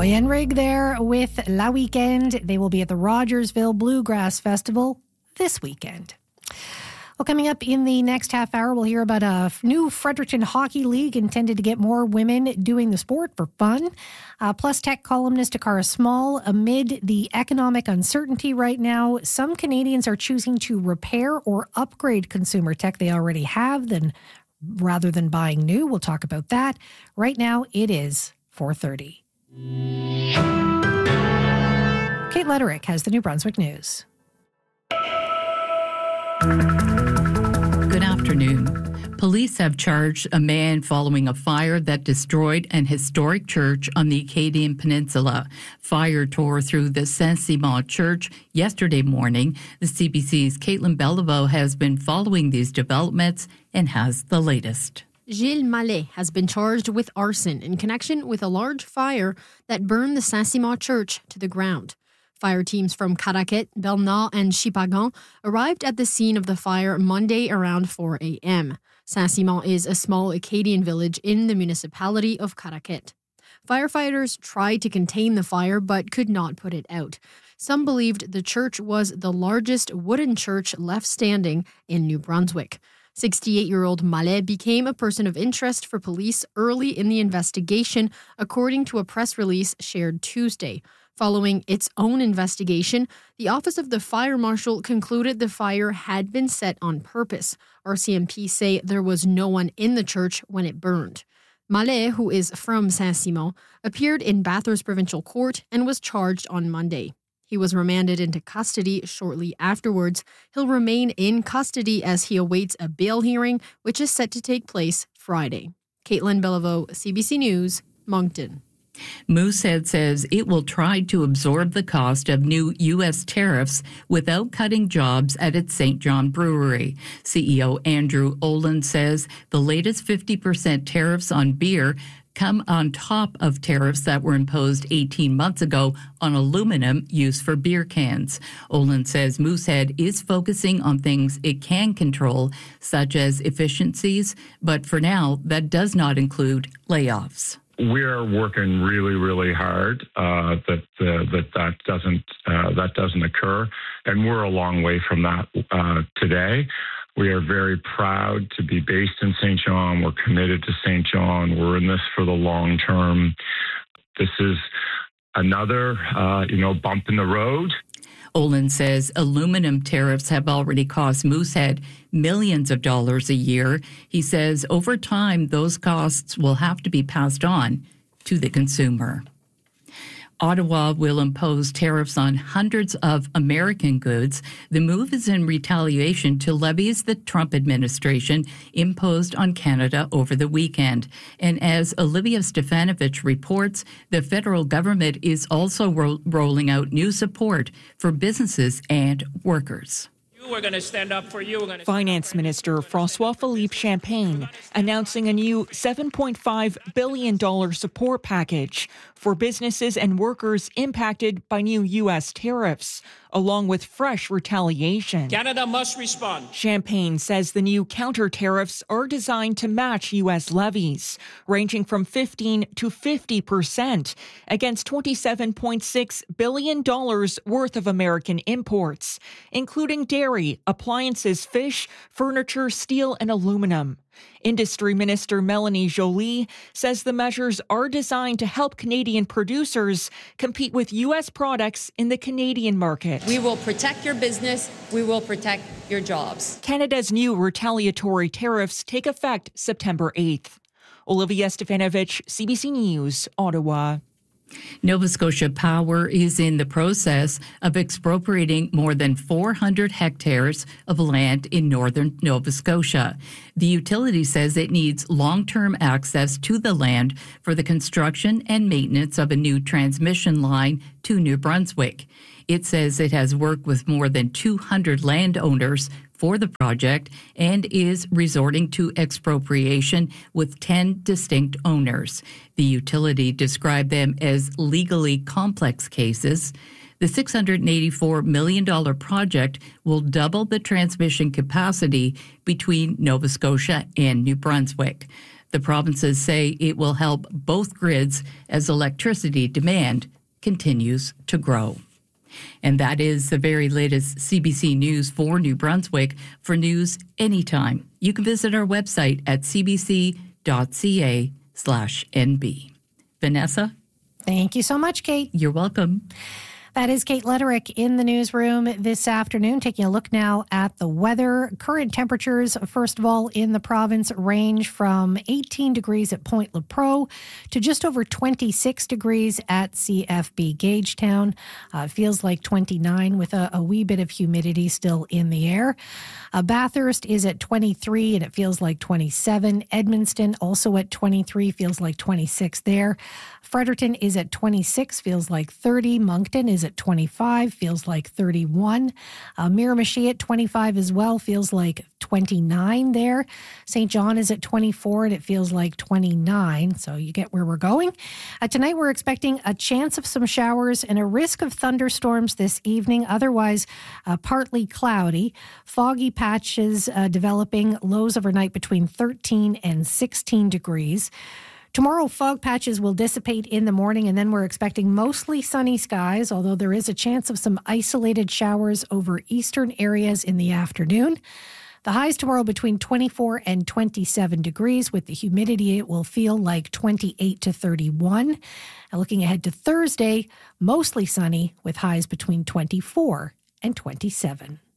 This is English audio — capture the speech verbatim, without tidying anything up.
Boy and Rig there with La Weekend. They will be at the Rogersville Bluegrass Festival this weekend. Well, coming up in the next half hour, we'll hear about a new Fredericton Hockey League intended to get more women doing the sport for fun. Uh, Plus Tech columnist Takara Small, amid the economic uncertainty right now, some Canadians are choosing to repair or upgrade consumer tech they already have than rather than buying new. We'll talk about that. Right now, it is four thirty. Kate Letterick has the New Brunswick News. Good afternoon. Police have charged a man following a fire that destroyed an historic church on the Acadian Peninsula. Fire tore through the Saint-Simon Church yesterday morning. The C B C's Caitlin Beliveau has been following these developments and has the latest. Gilles Mallet has been charged with arson in connection with a large fire that burned the Saint-Simon Church to the ground. Fire teams from Caraquet, Bernard, and Chipagan arrived at the scene of the fire Monday around four a.m. Saint-Simon is a small Acadian village in the municipality of Caraquet. Firefighters tried to contain the fire but could not put it out. Some believed the church was the largest wooden church left standing in New Brunswick. sixty-eight-year-old Mallet became a person of interest for police early in the investigation, according to a press release shared Tuesday. Following its own investigation, the Office of the Fire Marshal concluded the fire had been set on purpose. R C M P say there was no one in the church when it burned. Mallet, who is from Saint-Simon, appeared in Bathurst Provincial Court and was charged on Monday. He was remanded into custody shortly afterwards. He'll remain in custody as he awaits a bail hearing, which is set to take place Friday. Caitlin Beliveau, C B C News, Moncton. Moosehead says it will try to absorb the cost of new U S tariffs without cutting jobs at its Saint John Brewery. C E O Andrew Olin says the latest fifty percent tariffs on beer come on top of tariffs that were imposed eighteen months ago on aluminum used for beer cans. Olin says Moosehead is focusing on things it can control, such as efficiencies, but for now, that does not include layoffs. We're working really, really hard uh, that uh, that that doesn't uh, that doesn't occur, and we're a long way from that uh, today. We are very proud to be based in Saint John. We're committed to Saint John. We're in this for the long term. This is another, uh, you know, bump in the road. Olin says aluminum tariffs have already cost Moosehead millions of dollars a year. He says over time, those costs will have to be passed on to the consumer. Ottawa will impose tariffs on hundreds of American goods. The move is in retaliation to levies the Trump administration imposed on Canada over the weekend. And as Olivia Stefanovich reports, the federal government is also ro- rolling out new support for businesses and workers. We're going to stand up for you. We're going to Finance Minister François-Philippe Champagne announcing a new seven point five billion dollars support package for businesses and workers impacted by new U S tariffs, along with fresh retaliation. Canada must respond. Champagne says the new counter tariffs are designed to match U S levies, ranging from fifteen to fifty percent against twenty-seven point six billion dollars worth of American imports, including dairy, appliances, fish, furniture, steel, and aluminum. Industry Minister Melanie Joly says the measures are designed to help Canadian producers compete with U S products in the Canadian market. We will protect your business. We will protect your jobs. Canada's new retaliatory tariffs take effect September eighth. Olivia Stefanovich, C B C News, Ottawa. Nova Scotia Power is in the process of expropriating more than four hundred hectares of land in northern Nova Scotia. The utility says it needs long-term access to the land for the construction and maintenance of a new transmission line to New Brunswick. It says it has worked with more than two hundred landowners for the project and is resorting to expropriation with ten distinct owners. The utility described them as legally complex cases. The six hundred eighty-four million dollars project will double the transmission capacity between Nova Scotia and New Brunswick. The provinces say it will help both grids as electricity demand continues to grow. And that is the very latest C B C News for New Brunswick. For news anytime, you can visit our website at cbc.ca slash NB. Vanessa? Thank you so much, Kate. You're welcome. That is Kate Letterick in the newsroom this afternoon, taking a look now at the weather. Current temperatures, first of all, in the province range from eighteen degrees at Point Lepreau to just over twenty-six degrees at C F B Gagetown. Uh, feels like twenty-nine with a, a wee bit of humidity still in the air. Uh, Bathurst is at twenty-three and it feels like twenty-seven. Edmundston also at twenty-three, feels like twenty-six there. Fredericton is at twenty-six, feels like thirty. Moncton is at twenty-five, feels like thirty-one. Uh, Miramichi at twenty-five as well, feels like twenty-nine there. Saint John is at twenty-four and it feels like twenty-nine, so you get where we're going. Uh, tonight we're expecting a chance of some showers and a risk of thunderstorms this evening, otherwise uh, partly cloudy. Foggy patches uh, developing, lows overnight between thirteen and sixteen degrees. Tomorrow, fog patches will dissipate in the morning, and then we're expecting mostly sunny skies, although there is a chance of some isolated showers over eastern areas in the afternoon. The highs tomorrow between twenty-four and twenty-seven degrees. With the humidity, it will feel like twenty-eight to thirty-one. Now looking ahead to Thursday, mostly sunny with highs between twenty-four and twenty-seven.